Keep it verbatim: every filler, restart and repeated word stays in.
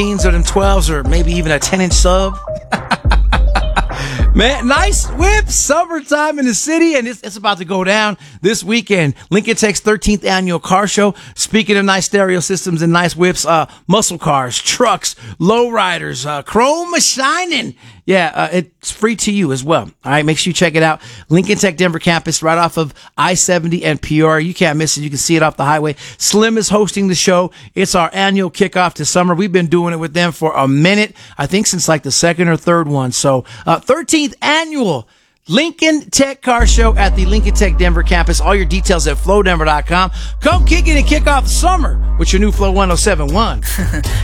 or them twelves or maybe even a ten-inch sub. Man, nice whips. Summertime in the city, and it's, it's about to go down this weekend. Lincoln Tech's thirteenth annual car show. Speaking of nice stereo systems and nice whips, uh, muscle cars, trucks, lowriders, uh, chrome shining. Yeah, uh, it's free to you as well. All right, make sure you check it out. Lincoln Tech Denver campus, right off of I seventy and Peoria. You can't miss it. You can see it off the highway. Slim is hosting the show. It's our annual kickoff to summer. We've been doing it with them for a minute, I think since like the second or third one. So, uh, thirteenth annual Lincoln Tech Car Show at the Lincoln Tech Denver campus. All your details at flow denver dot com. Come kick it and kick off the summer with your new Flow one oh seven point one.